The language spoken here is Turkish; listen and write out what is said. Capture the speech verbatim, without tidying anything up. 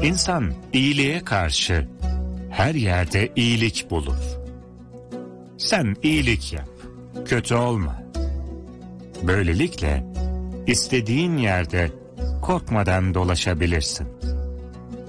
İnsan iyiliğe karşı her yerde iyilik bulur. Sen iyilik yap, kötü olma. Böylelikle istediğin yerde korkmadan dolaşabilirsin.